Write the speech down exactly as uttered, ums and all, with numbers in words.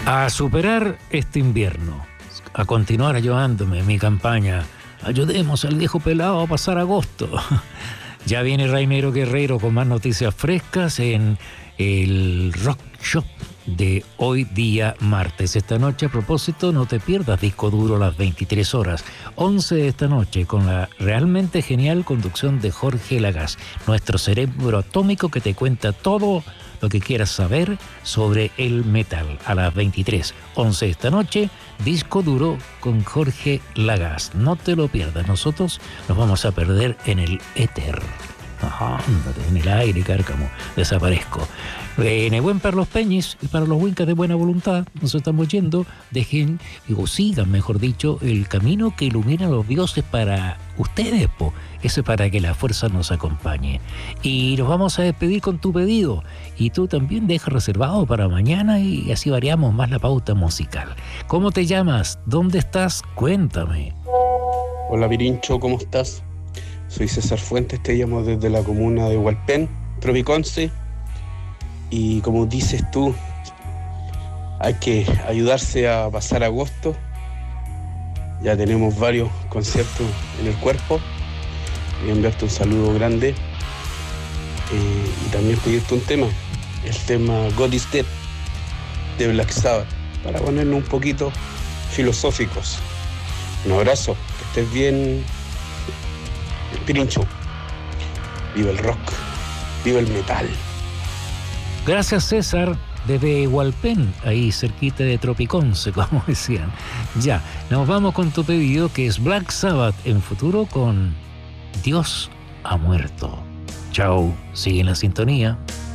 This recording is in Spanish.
A superar este invierno, a continuar ayudándome en mi campaña. Ayudemos al viejo pelado a pasar agosto. Ya viene Raimero Guerrero con más noticias frescas en el Rock Shop de hoy día martes. Esta noche, a propósito, no te pierdas Disco Duro a las veintitrés horas, once de esta noche, con la realmente genial conducción de Jorge Lagás, nuestro cerebro atómico que te cuenta todo lo que quieras saber sobre el metal. A las veintitrés, once de esta noche, Disco Duro con Jorge Lagás. No te lo pierdas, nosotros nos vamos a perder en el éter. Ajá, en el aire, cárcamo, desaparezco. En el buen para los peñis y para los wincas de buena voluntad, nos estamos yendo. Dejen, digo, sigan, mejor dicho, el camino que ilumina a los dioses para ustedes, po. Ese para que la fuerza nos acompañe. Y nos vamos a despedir con tu pedido. Y tú también deja reservado para mañana y así variamos más la pauta musical. ¿Cómo te llamas? ¿Dónde estás? Cuéntame. Hola, Pirincho, ¿cómo estás? Soy César Fuentes, te llamo desde la comuna de Hualpén, Tropiconce. Y como dices tú, hay que ayudarse a pasar agosto. Ya tenemos varios conciertos en el cuerpo. Voy a enviarte un saludo grande eh, y también pedirte un tema, el tema God is Dead de Black Sabbath, para ponernos un poquito filosóficos. Un abrazo, que estés bien, Pirincho. Viva el rock, viva el metal. Gracias, César, desde Hualpén, ahí cerquita de Tropiconce, como decían. Ya, nos vamos con tu pedido, que es Black Sabbath en futuro con Dios ha muerto. Chao, sigue en la sintonía.